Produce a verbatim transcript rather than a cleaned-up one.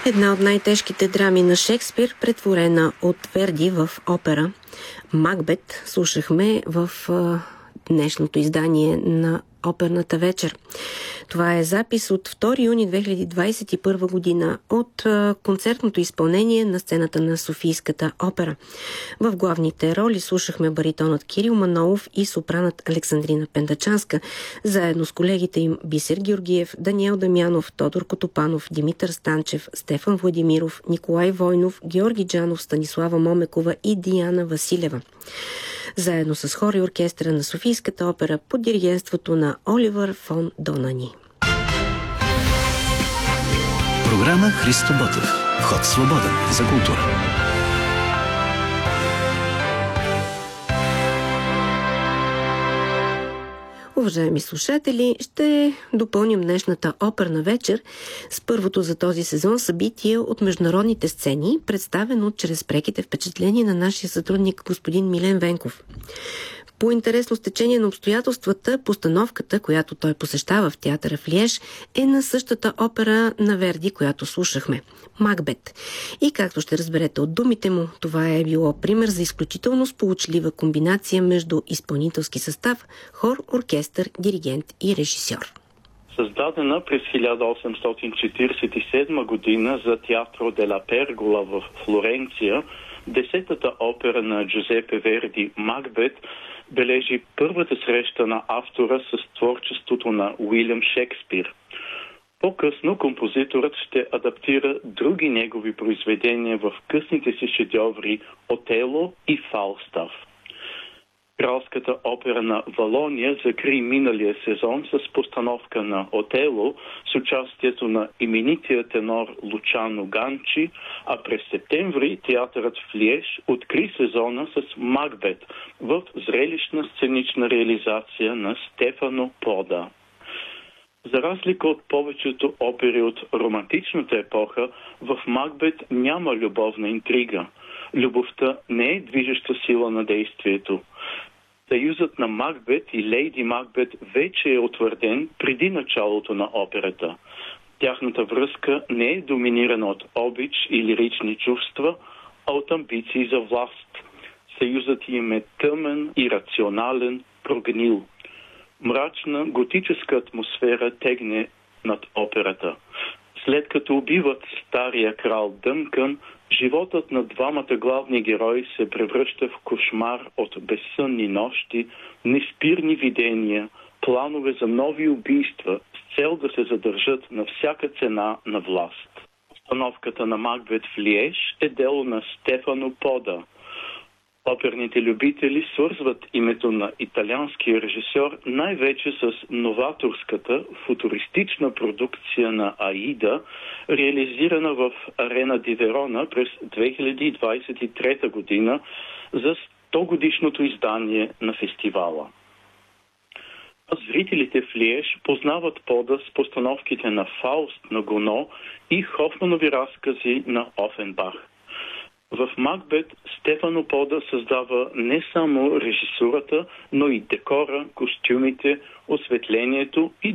Една от най-тежките драми на Шекспир, претворена от Верди в опера Макбет, слушахме в а, днешното издание на оперната вечер. Това е запис от втори юни две хиляди двадесет и първа година от а, концертното изпълнение на сцената на Софийската опера. В главните роли слушахме баритонът Кирил Манолов и сопранът Александрина Пендачанска, заедно с колегите им Бисер Георгиев, Даниел Дамянов, Тодор Котопанов, Димитър Станчев, Стефан Владимиров, Николай Войнов, Георги Джанов, Станислава Момекова и Диана Василева. Заедно с хор и оркестъра на Софийската опера под диригентството на Оливър фон Донани. Програма Христо Ботев. Вход свободен за култура. Уважаеми слушатели, ще допълним днешната оперна вечер с първото за този сезон събитие от международните сцени, представено чрез преките впечатления на нашия сътрудник господин Милен Венков. По интересно стечение на обстоятелствата, постановката, която той посещава в театъра в Лиеж, е на същата опера на Верди, която слушахме – Макбет. И както ще разберете от думите му, това е било пример за изключително сполучлива комбинация между изпълнителски състав, хор, оркестър, диригент и режисьор. Създадена през хиляда осемстотин четиридесет и седма година за Театро деля Пергола в Флоренция, десетата опера на Джузепе Верди Макбет бележи първата среща на автора с творчеството на Уилям Шекспир. По-късно композиторът ще адаптира други негови произведения в късните си шедьоври Отело и Фалстаф. Кралската опера на Валония закри миналия сезон с постановка на Отело с участието на именития тенор Лучано Ганчи, а през септември театърът в Лиеж откри сезона с Макбет в зрелищна сценична реализация на Стефано Пода. За разлика от повечето опери от романтичната епоха, в Макбет няма любовна интрига. Любовта не е движеща сила на действието. Съюзът на Макбет и Лейди Макбет вече е утвърден преди началото на операта. Тяхната връзка не е доминирана от обич и лирични чувства, а от амбиции за власт. Съюзът им е тъмен и рационален, прогнил. Мрачна готическа атмосфера тегне над операта. След като убиват стария крал Дънкан, животът на двамата главни герои се превръща в кошмар от безсънни нощи, неспирни видения, планове за нови убийства с цел да се задържат на всяка цена на власт. Постановката на Макбет в Лиеж е дело на Стефано Пода. Оперните любители свързват името на италианския режисьор най-вече с новаторската футуристична продукция на Аида, реализирана в Арена ди Верона през две хиляди двадесет и трета година за сто годишното издание на фестивала. Зрителите в Лиеж познават Пода с постановките на Фауст на Гоно и Хофманови разкази на Офенбах. В Макбет Стефано Пода създава не само режисурата, но и декора, костюмите, осветлението и